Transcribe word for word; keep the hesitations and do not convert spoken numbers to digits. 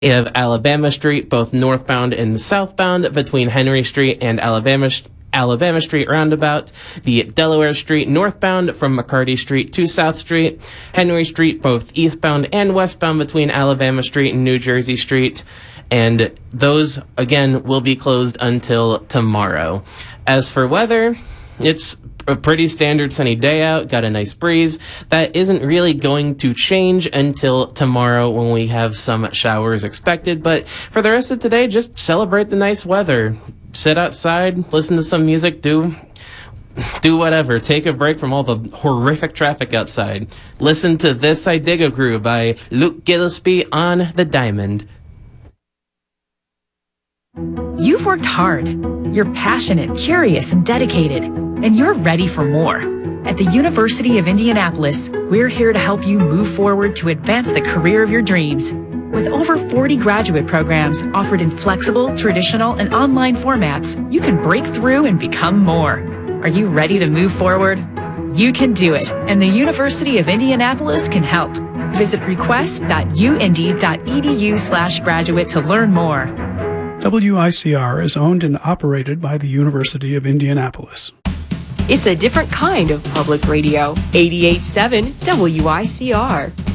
of Alabama Street, both northbound and southbound between Henry Street and Alabama Alabama Street roundabout. The Delaware Street northbound from McCarty Street to South Street. Henry Street both eastbound and westbound between Alabama Street and New Jersey Street. And those, again, will be closed until tomorrow. As for weather, it's a pretty standard sunny day out, got a nice breeze. That isn't really going to change until tomorrow when we have some showers expected. But for the rest of today, just celebrate the nice weather. Sit outside, listen to some music, do do whatever. Take a break from all the horrific traffic outside. Listen to This I Dig a Groove by Luke Gillespie on The Diamond. You've worked hard. You're passionate, curious, and dedicated, and you're ready for more. At the University of Indianapolis, we're here to help you move forward to advance the career of your dreams. With over forty graduate programs offered in flexible, traditional, and online formats, you can break through and become more. Are you ready to move forward? You can do it, and the University of Indianapolis can help. Visit request.uindy.edu slash graduate to learn more. W I C R is owned and operated by the University of Indianapolis. It's a different kind of public radio. eighty-eight point seven W I C R.